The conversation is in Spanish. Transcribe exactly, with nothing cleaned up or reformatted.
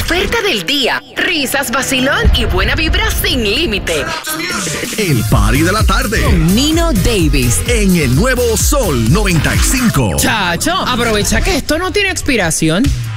oferta del día. Risas, vacilón y buena vibra sin límite. El party de la tarde. Con Nino Davis. En el nuevo Sol noventa y cinco. Chacho, aprovecha que esto no tiene expiración.